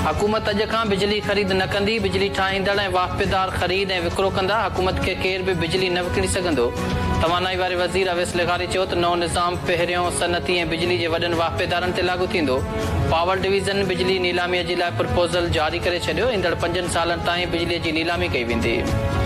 हुकूमत अॼु खां बिजली ख़रीद न कंदी। बिजली ठाहींदड़ ऐं वाहिपेदार ख़रीद ऐं विकिरो कंदा। हुकूमत खे केर बि बिजली न विकिणी सघंदो। तवानाई वारे वज़ीर अवैस लेगारी चयो त नओं निज़ाम पहिरियों सनती ऐं बिजली जे वॾनि वाहिपेदारनि ते लागू थींदो। पावर डिवीज़न बिजली नीलामीअ जे लाइ प्रपोज़ल जारी करे छॾियो। ईंदड़ 5 सालनि ताईं बिजलीअ जी नीलामी कई वेंदी।